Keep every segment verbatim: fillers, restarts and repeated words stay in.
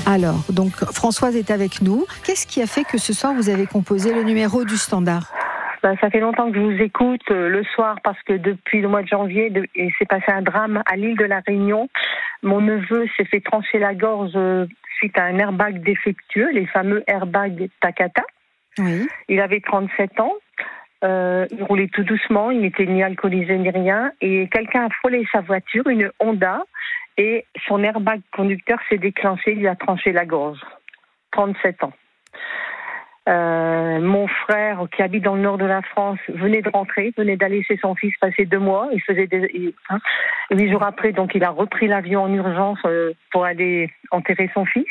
Alors, donc Françoise est avec nous. Qu'est-ce qui a fait que ce soir vous avez composé le numéro du Standard ? Ben, ça fait longtemps que je vous écoute euh, le soir parce que depuis le mois de janvier, de, il s'est passé un drame à l'île de la Réunion. Mon neveu s'est fait trancher la gorge euh, suite à un airbag défectueux, les fameux airbags Takata. Oui. Il avait trente-sept ans. Euh, il roulait tout doucement, il n'était ni alcoolisé ni rien. Et quelqu'un a frôlé sa voiture, une Honda, et son airbag conducteur s'est déclenché, il lui a tranché la gorge. trente-sept ans. Euh, mon frère, qui habite dans le nord de la France, venait de rentrer, venait d'aller chez son fils passer deux mois. Il faisait des, il, hein, huit jours après, donc il a repris l'avion en urgence euh, pour aller enterrer son fils.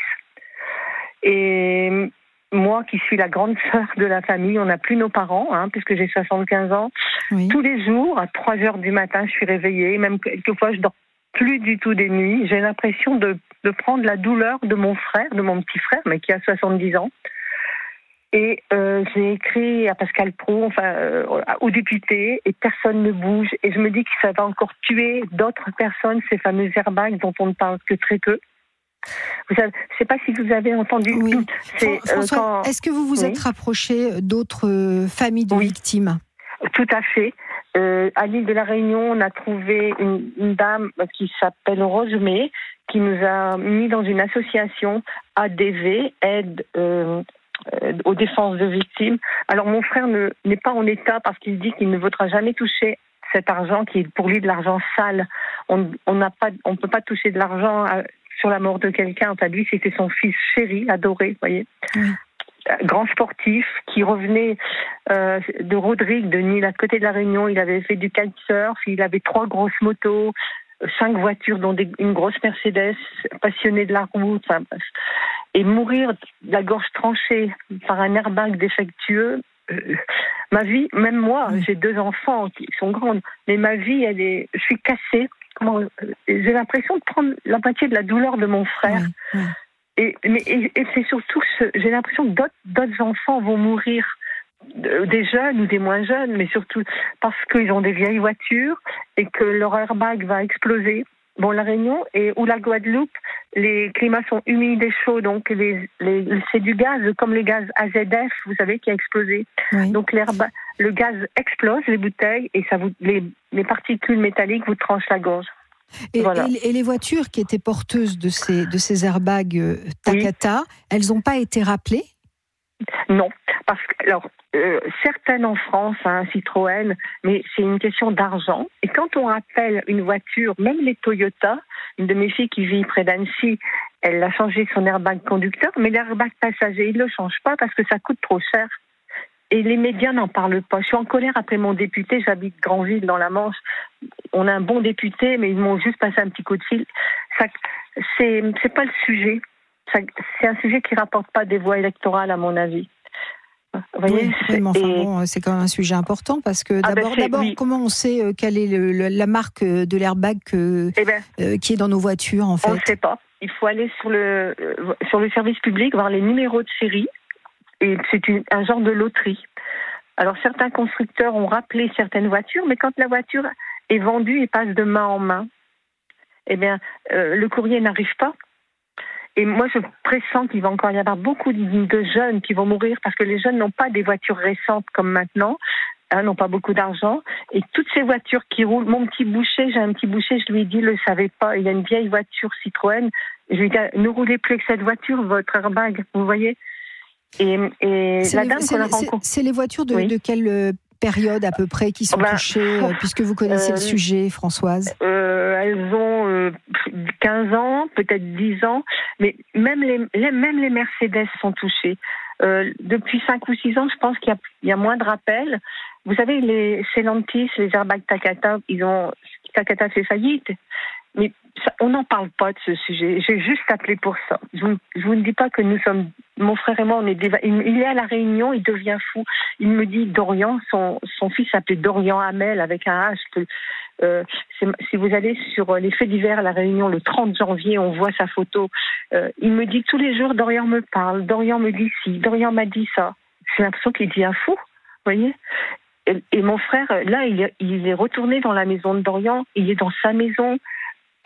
Et moi, qui suis la grande sœur de la famille, on n'a plus nos parents, hein, puisque j'ai soixante-quinze ans. Oui. Tous les jours, à trois heures du matin, je suis réveillée. Même quelquefois, je dors plus du tout des nuits. J'ai l'impression de, de prendre la douleur de mon frère, de mon petit frère, mais qui a soixante-dix ans. Et euh, j'ai écrit à Pascal Praud, enfin, euh, aux députés, et personne ne bouge. Et je me dis que ça va encore tuer d'autres personnes, ces fameux airbags dont on ne parle que très peu. Vous savez, je ne sais pas si vous avez entendu. Oui. C'est, François, euh, quand... est-ce que vous vous êtes oui. rapproché d'autres euh, familles de oui. victimes ? Tout à fait. Euh, à l'île de la Réunion, on a trouvé une, une dame qui s'appelle Rose May, qui nous a mis dans une association A D V, aide euh, euh, aux défenses de victimes. Alors mon frère ne, n'est pas en état parce qu'il dit qu'il ne voudra jamais toucher cet argent qui est pour lui de l'argent sale. On on n'a pas, on peut pas toucher de l'argent à, sur la mort de quelqu'un. Enfin, lui, c'était son fils chéri, adoré, vous voyez. Oui. Grand sportif qui revenait euh, de Rodrigue, de Nîmes, à côté de la Réunion. Il avait fait du kitesurf, il avait trois grosses motos, cinq voitures, dont des, une grosse Mercedes, passionné de la route. Enfin, et mourir de la gorge tranchée par un airbag défectueux. Euh, ma vie, même moi, j'ai deux enfants qui sont grands, mais ma vie, elle est, je suis cassée. Comment, j'ai l'impression de prendre la moitié de la douleur de mon frère. Oui, oui. Et, mais, et, et c'est surtout que j'ai l'impression que d'autres, d'autres enfants vont mourir, des jeunes ou des moins jeunes, mais surtout parce qu'ils ont des vieilles voitures et que leur airbag va exploser. Bon, la Réunion et ou la Guadeloupe, les climats sont humides et chauds, donc les, les, c'est du gaz, comme les gaz A Z F, vous savez, qui a explosé. Oui. Donc l'airbag, le gaz explose les bouteilles et ça vous, les, les particules métalliques vous tranchent la gorge. Et, voilà. et, et les voitures qui étaient porteuses de ces, de ces airbags euh, Takata, oui. elles n'ont pas été rappelées ? Non, parce que alors euh, certaines en France, hein, Citroën, mais c'est une question d'argent. Et quand on rappelle une voiture, même les Toyota, une de mes filles qui vit près d'Annecy, elle a changé son airbag conducteur, mais l'airbag passager, il ne le change pas parce que ça coûte trop cher. Et les médias n'en parlent pas. Je suis en colère après mon député, j'habite Granville dans la Manche. On a un bon député, mais ils m'ont juste passé un petit coup de fil. Ça, c'est, c'est pas le sujet. Ça, c'est un sujet qui rapporte pas des voix électorales, à mon avis. Vous voyez, oui, oui, mais enfin et... bon, c'est quand même un sujet important parce que ah d'abord, ben d'abord oui. comment on sait euh, quelle est le, le, la marque de l'airbag que, eh ben, euh, qui est dans nos voitures en fait ? On ne sait pas. Il faut aller sur le, euh, sur le service public, voir les numéros de série. Et c'est une, un genre de loterie. Alors certains constructeurs ont rappelé certaines voitures, mais quand la voiture est vendue et passe de main en main, eh bien, euh, le courrier n'arrive pas. Et moi, je pressens qu'il va encore y avoir beaucoup de jeunes qui vont mourir parce que les jeunes n'ont pas des voitures récentes comme maintenant, hein, n'ont pas beaucoup d'argent. Et toutes ces voitures qui roulent, mon petit boucher, j'ai un petit boucher, je lui ai dit, il ne le savait pas, il y a une vieille voiture Citroën. Je lui ai dit, ne roulez plus avec cette voiture, votre airbag, vous voyez. Et, et c'est la les, dame c'est, qu'on a rencontrée. C'est les voitures de, oui. de quelle période à peu près qui sont ben, touchées, euh, puisque vous connaissez euh, le sujet, Françoise ? euh, Elles ont euh, quinze ans, peut-être dix ans, mais même les, les, même les Mercedes sont touchées. Euh, depuis cinq ou six ans, je pense qu'il y a, il y a moins de rappels. Vous savez, les Stellantis, les airbags Takata, ils ont, Takata fait faillite. Mais ça, on n'en parle pas de ce sujet. J'ai juste appelé pour ça. Je vous, je vous ne dis pas que nous sommes, mon frère et moi, on est déva... il est à la Réunion, il devient fou. Il me dit Dorian, son, son fils s'appelait Dorian Hamel avec un H. Que, euh, si vous allez sur les faits divers à la Réunion le trente janvier, on voit sa photo. Euh, il me dit tous les jours Dorian me parle, Dorian me dit ci, Dorian m'a dit ça. J'ai l'impression qu'il devient fou, vous voyez. Et, et mon frère, là, il est, il est retourné dans la maison de Dorian. Il est dans sa maison.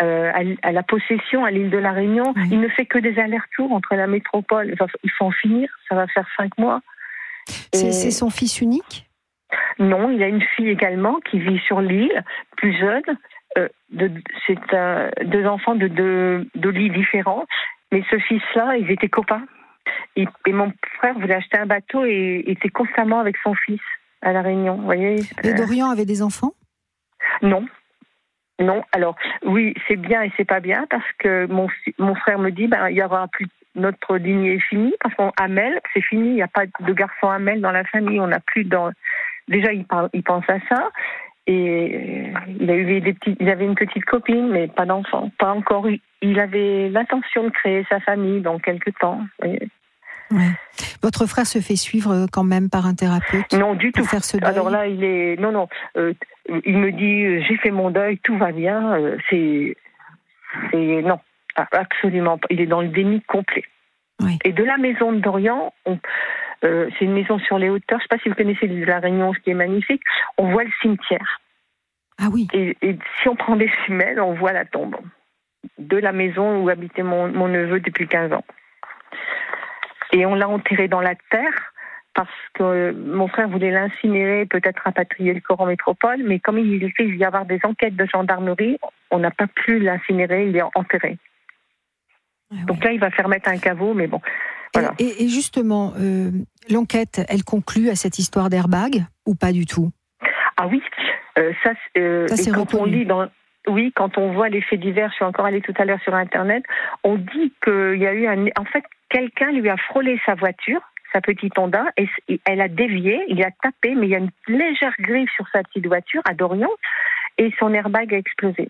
euh, à, à la possession, à l'île de la Réunion. Oui. Il ne fait que des allers-retours entre la métropole. Enfin, il faut en finir, ça va faire cinq mois. C'est, Et... c'est son fils unique ? Non, il a une fille également qui vit sur l'île, plus jeune. Euh, de, c'est euh, deux enfants de deux de lits différents. Mais ce fils-là, ils étaient copains. Et, et mon frère voulait acheter un bateau et était constamment avec son fils à La Réunion. Vous voyez. Et Dorian avait des enfants ? Non. Non. Alors, oui, c'est bien et c'est pas bien parce que mon, mon frère me dit ben, il y aura plus. Notre lignée est finie parce qu'en Hamel, c'est fini. Il n'y a pas de garçon Hamel dans la famille. On n'a plus dans. Déjà, il, parle, il pense à ça. Et il a eu des petits, il avait une petite copine, mais pas d'enfant, pas encore. Il avait l'intention de créer sa famille dans quelques temps. Ouais. Votre frère se fait suivre quand même par un thérapeute ? Non, du tout. Faire ce deuil. Alors là, il est, non, non. Euh, il me dit, j'ai fait mon deuil, tout va bien. Euh, c'est, c'est non, absolument pas. Il est dans le déni complet. Oui. Et de la maison de Dorian, on, euh, c'est une maison sur les hauteurs. Je ne sais pas si vous connaissez La Réunion, ce qui est magnifique. On voit le cimetière. Ah oui. Et, et si on prend des semelles, on voit la tombe de la maison où habitait mon, mon neveu depuis quinze ans. Et on l'a enterré dans la terre parce que mon frère voulait l'incinérer, peut-être rapatrier le corps en métropole, mais comme il fait y avoir des enquêtes de gendarmerie, on n'a pas pu l'incinérer, il est enterré. Ah oui. Donc là, il va faire mettre un caveau, mais bon. Voilà. Et, et, et justement, euh, l'enquête, elle conclut à cette histoire d'airbag ou pas du tout ? Ah oui, euh, ça, euh, ça c'est et quand reconnu. on lit dans, oui, quand on voit les faits divers, je suis encore allée tout à l'heure sur Internet, on dit qu'il y a eu un, en fait, quelqu'un lui a frôlé sa voiture, sa petite Honda, et, et elle a dévié, il a tapé, mais il y a une légère griffe sur sa petite voiture à Dorian, et son airbag a explosé.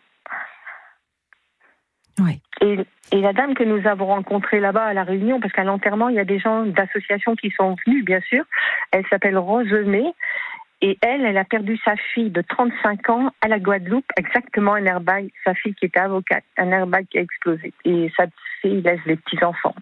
Oui. Et, et la dame que nous avons rencontrée là-bas à La Réunion, parce qu'à l'enterrement, il y a des gens d'associations qui sont venus, bien sûr, elle s'appelle Rose May, et elle, elle a perdu sa fille de trente-cinq ans à la Guadeloupe, exactement un airbag, sa fille qui était avocate, un airbag qui a explosé. Et sa fille laisse les petits-enfants.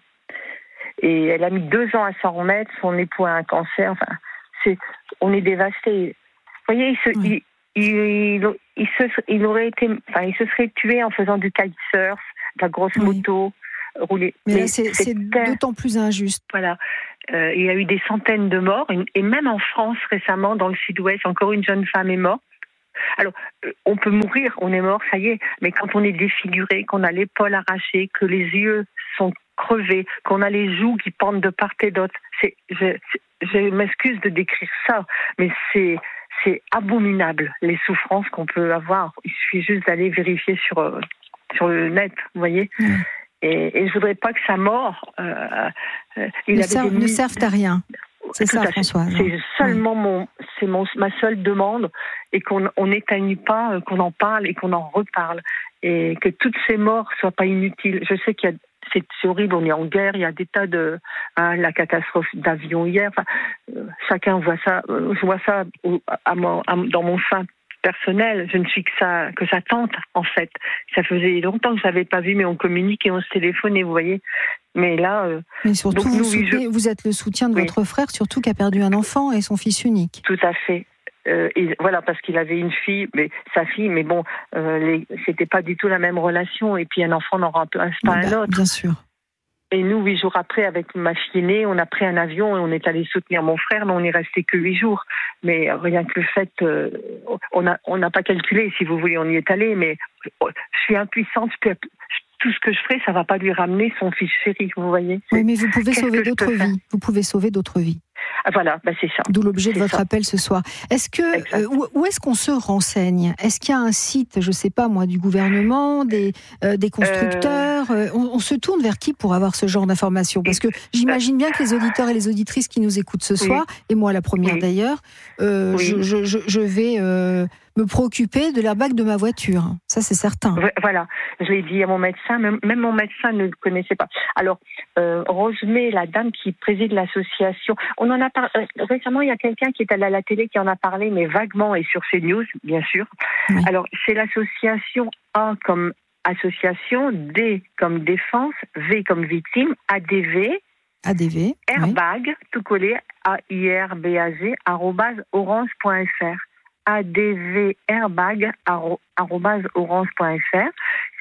Et elle a mis deux ans à s'en remettre, son époux a un cancer, enfin, c'est, on est dévastés. Vous voyez, il se, oui. il, il, il, il, se, il aurait été, enfin, il se serait tué en faisant du kitesurf, de la grosse oui. moto, rouler. Mais, Mais là, c'est, c'est, c'est d'autant plus injuste. Voilà. Euh, il y a eu des centaines de morts, et même en France récemment, dans le sud-ouest, encore une jeune femme est morte. Alors, euh, on peut mourir, on est mort, ça y est, mais quand on est défiguré, qu'on a l'épaule arrachée, que les yeux sont crevés, qu'on a les joues qui pendent de part et d'autre, c'est, je, je m'excuse de décrire ça, mais c'est, c'est abominable, les souffrances qu'on peut avoir. Il suffit juste d'aller vérifier sur, euh, sur le net, vous voyez. Mmh. Et, et je voudrais pas que sa mort euh, euh, il ne, serve, ne serve à rien. C'est Tout ça, François. C'est seulement oui. mon, c'est mon, ma seule demande, et qu'on n'éteigne pas, euh, qu'on en parle et qu'on en reparle, et que toutes ces morts soient pas inutiles. Je sais qu'il y a, c'est, c'est horrible, on est en guerre, il y a des tas de, hein, la catastrophe d'avion hier. Enfin, euh, chacun voit ça. Euh, je vois ça au, à mon, à, dans mon sein personnel. Je ne suis que sa, que sa tante, en fait. Ça faisait longtemps que je l'avais pas vu, mais on communique et on se téléphonait, vous voyez. Mais là... Euh, mais surtout, donc, vous, nous, soutenez, je... vous êtes le soutien de oui. votre frère, surtout qui a perdu un enfant et son fils unique. Tout à fait. Euh, et voilà, parce qu'il avait une fille, mais sa fille, mais bon, euh, les, c'était pas du tout la même relation. Et puis un enfant n'en remplace pas bah, un autre. Bien sûr. Et nous, huit jours après, avec ma fille aînée, on a pris un avion et on est allé soutenir mon frère, mais on n'est resté que huit jours. Mais rien que le fait, euh, on n'a on n'a pas calculé, si vous voulez, on y est allé, mais je suis impuissante, je peux, tout ce que je ferai, ça ne va pas lui ramener son fils chéri, vous voyez. Oui, mais vous pouvez Qu'est-ce sauver d'autres vies. Vous pouvez sauver d'autres vies. Ah, voilà, bah c'est ça. D'où l'objet de c'est votre ça. appel ce soir. Est-ce que euh, où, où est-ce qu'on se renseigne ? Est-ce qu'il y a un site, je ne sais pas moi, du gouvernement, des euh, des constructeurs euh... on, on se tourne vers qui pour avoir ce genre d'informations ? Parce que j'imagine bien que les auditeurs et les auditrices qui nous écoutent ce soir, oui. et moi la première oui. d'ailleurs, euh, oui. je, je, je, je vais euh, me préoccuper de l'airbag de ma voiture. Ça, c'est certain. Voilà, je l'ai dit à mon médecin, même, même mon médecin ne le connaissait pas. Alors, euh, Rose May, la dame qui préside l'association, on en a parlé récemment, il y a quelqu'un qui est allé à la télé qui en a parlé, mais vaguement, et sur CNews, bien sûr. Oui. Alors, c'est l'association A comme association, D comme défense, V comme victime, A D V, A D V, airbag, oui. tout collé, A I R B A G, arrobase orange point F R. A D V airbag arrobase orange point F R.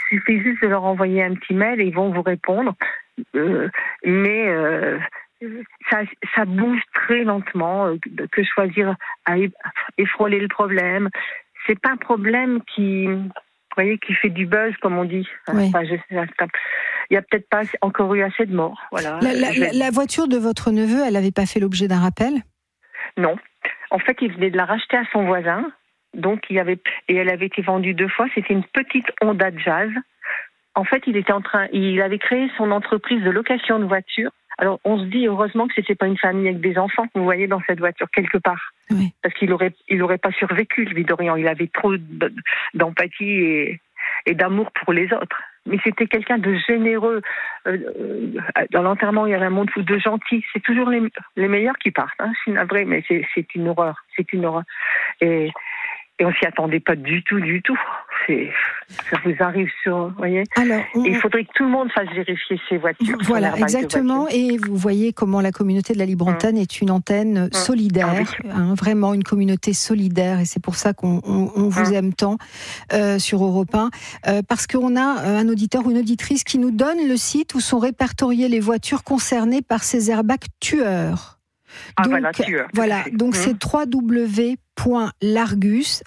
suffit juste de leur envoyer un petit mail et ils vont vous répondre. Euh, mais euh, ça, ça bouge très lentement. Euh, que choisir à effroler le problème. C'est pas un problème qui, vous voyez, qui fait du buzz, comme on dit. Oui. Enfin, je, il n'y a peut-être pas encore eu assez de morts. Voilà. La, la, vais... la voiture de votre neveu, elle n'avait pas fait l'objet d'un rappel ? Non. En fait, il venait de la racheter à son voisin. Donc, il y avait, et elle avait été vendue deux fois. C'était une petite Honda Jazz. En fait, il était en train, il avait créé son entreprise de location de voitures. Alors, on se dit heureusement que c'était pas une famille avec des enfants que vous voyez dans cette voiture quelque part, oui. Parce qu'il aurait, il aurait pas survécu, lui Dorian. Il avait trop d'empathie et, et d'amour pour les autres. Mais c'était quelqu'un de généreux. Euh, dans l'enterrement, il y avait un monde fou de gentils. C'est toujours les, les meilleurs qui partent. Hein. C'est navré, mais c'est, c'est une horreur. C'est une horreur. Et Et on s'y attendait pas du tout, du tout. C'est, ça vous arrive sur, vous voyez. Alors, on... il faudrait que tout le monde fasse vérifier ses voitures. Voilà, exactement. Et vous voyez comment la communauté de la Libre Antenne mmh. est une antenne mmh. solidaire, ah oui. hein, vraiment une communauté solidaire. Et c'est pour ça qu'on on, on vous mmh. aime tant euh, sur Europe un, euh, parce qu'on a un auditeur ou une auditrice qui nous donne le site où sont répertoriées les voitures concernées par ces airbags tueurs. Ah, donc, voilà, tueur, voilà, donc mmh. c'est w w w point largus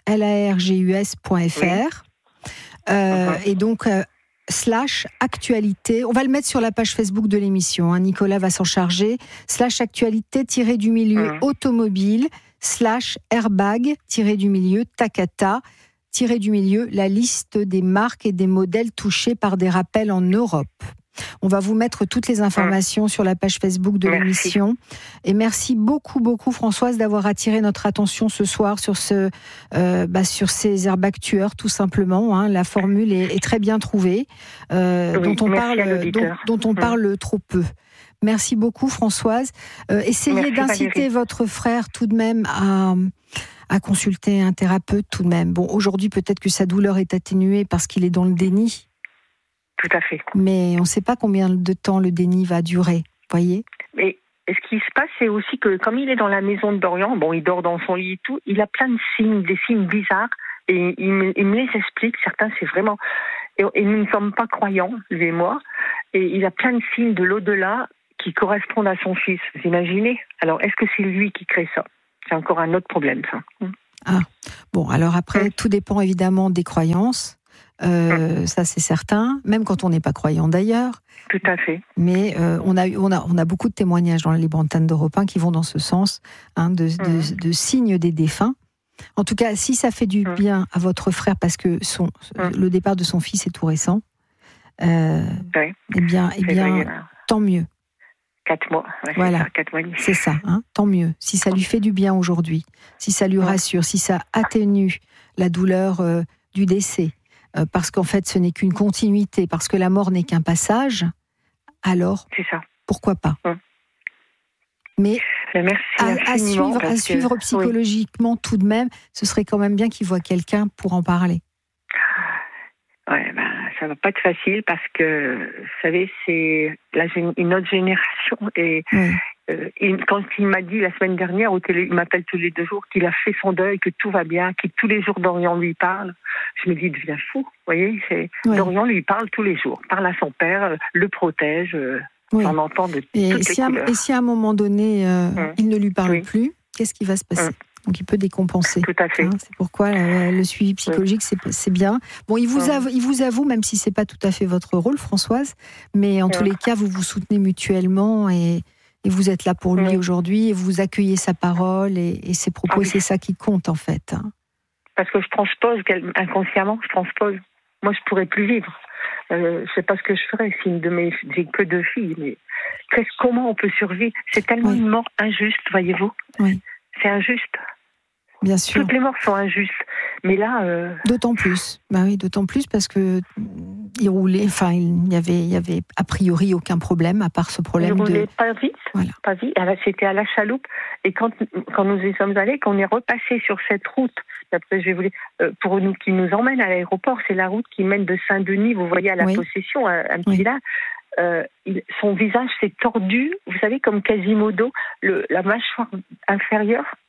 point f r oui. euh, mmh. et donc euh, slash actualité. On va le mettre sur la page Facebook de l'émission. Hein, Nicolas va s'en charger. Slash actualité tiré du milieu mmh. automobile slash airbag tiré du milieu Takata tiré du milieu la liste des marques et des modèles touchés par des rappels en Europe. On va vous mettre toutes les informations mmh. sur la page Facebook de merci. l'émission. Et merci beaucoup, beaucoup, Françoise, d'avoir attiré notre attention ce soir sur, ce, euh, bah, sur ces airbags tueurs, tout simplement. Hein. La formule est, est très bien trouvée, euh, oui, dont on, parle, dont, dont on mmh. parle trop peu. Merci beaucoup, Françoise. Euh, essayez merci, d'inciter Valérie. votre frère tout de même à... à consulter un thérapeute tout de même. Bon, aujourd'hui, peut-être que sa douleur est atténuée parce qu'il est dans le déni. Tout à fait. Mais on ne sait pas combien de temps le déni va durer, voyez. Mais ce qui se passe, c'est aussi que comme il est dans la maison de Dorian, bon, il dort dans son lit et tout, il a plein de signes, des signes bizarres, et il me, il me les explique. Certains, c'est vraiment... Et, et nous ne sommes pas croyants, lui et moi, et il a plein de signes de l'au-delà qui correspondent à son fils, vous imaginez ? Alors, est-ce que c'est lui qui crée ça ? C'est encore un autre problème, ça. Ah, bon, alors après, mmh. tout dépend évidemment des croyances. Euh, mmh. Ça, c'est certain, même quand on n'est pas croyant d'ailleurs. Tout à fait. Mais euh, on, a, on, a, on a beaucoup de témoignages dans la Libre Antenne d'Europe un qui vont dans ce sens, hein, de, mmh. de, de signes des défunts. En tout cas, si ça fait du mmh. bien à votre frère, parce que son, mmh. le départ de son fils est tout récent, euh, oui. eh bien, eh bien tant mieux. Quatre mois. Ouais, voilà, c'est ça, quatre mois. C'est ça, hein, tant mieux. Si ça lui fait du bien aujourd'hui, si ça lui rassure, si ça atténue la douleur euh, du décès, euh, parce qu'en fait ce n'est qu'une continuité, parce que la mort n'est qu'un passage, alors c'est ça. Pourquoi pas mmh. Mais merci à, à suivre, à suivre que... psychologiquement oui. tout de même, ce serait quand même bien qu'il voit quelqu'un pour en parler. Ouais, ben, ça va pas être facile parce que, vous savez, c'est la, une autre génération. Et oui. euh, il, quand il m'a dit la semaine dernière, au télé, il m'appelle tous les deux jours, qu'il a fait son deuil, que tout va bien, que tous les jours Dorian lui parle, je me dis, il devient fou. Vous voyez, c'est, oui. Dorian lui parle tous les jours, parle à son père, le protège, euh, oui. on entend de et toutes si les à, couleurs. Et si à un moment donné, euh, mmh. il ne lui parle oui. plus, qu'est-ce qui va se passer ? mmh. Donc il peut décompenser. Tout à fait. Hein, c'est pourquoi euh, le suivi psychologique, oui. c'est, c'est bien. Bon, il vous, avoue, il vous avoue, même si c'est pas tout à fait votre rôle, Françoise, mais en oui. tous les cas, vous vous soutenez mutuellement et, et vous êtes là pour lui oui. aujourd'hui et vous accueillez sa parole et, et ses propos. Ah, oui. C'est ça qui compte en fait. Hein. Parce que je transpose inconsciemment, je transpose. Moi, je pourrais plus vivre. Euh, je sais pas ce que je ferais si une de mes, j'ai que deux filles, mais comment on peut survivre ? C'est tellement oui. une mort injuste, voyez-vous. Oui. C'est injuste. Bien sûr. Toutes les morts sont injustes. Mais là... Euh... D'autant plus. Bah oui, d'autant plus parce que il roulait, enfin, il n'y avait, il y avait a priori aucun problème, à part ce problème il de... Il roulait pas vite, voilà. pas vite. C'était à la chaloupe. Et quand, quand nous y sommes allés, quand on est repassé sur cette route, après je vais vous dire, euh, pour nous, qui nous emmène à l'aéroport, c'est la route qui mène de Saint-Denis, vous voyez, à la oui. Possession, un, un petit oui. village. Euh, il, son visage s'est tordu, vous savez, comme Quasimodo, le, la mâchoire inférieure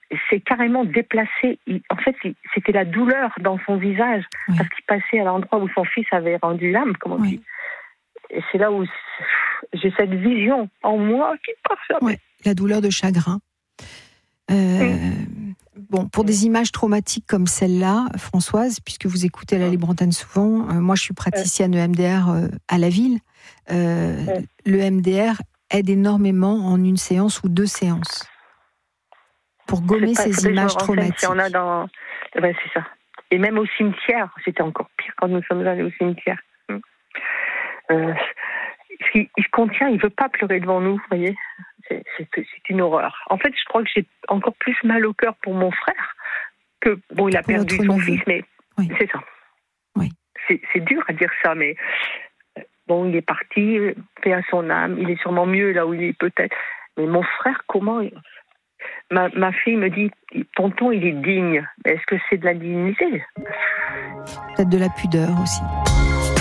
s'est carrément déplacé. Il, en fait, il, c'était la douleur dans son visage, oui. parce qu'il passait à l'endroit où son fils avait rendu l'âme, comme on oui. dit. Et c'est là où j'ai cette vision en moi qui part jamais. Oui, la douleur de chagrin. Euh, mmh. Bon, pour des images traumatiques comme celle-là, Françoise, puisque vous écoutez la Libre Antenne souvent, euh, moi je suis praticienne E M D R euh, à la ville. Euh, mmh. Le E M D R aide énormément en une séance ou deux séances pour gommer pas, ces images traumatiques. Si on a dans... ben, c'est ça. Et même au cimetière, c'était encore pire quand nous sommes allés au cimetière. Euh, il, il contient, il ne veut pas pleurer devant nous, vous voyez. C'est, c'est, c'est une horreur. En fait, je crois que j'ai encore plus mal au cœur pour mon frère que, bon, il a pour perdu son neveu. Fils, mais oui. c'est ça. Oui. C'est, c'est dur à dire ça, mais bon, il est parti, paix à son âme, il est sûrement mieux là où il est peut-être. Mais mon frère, comment il... ma, ma fille me dit, tonton, il est digne. Est-ce que c'est de la dignité ? Peut-être de la pudeur aussi.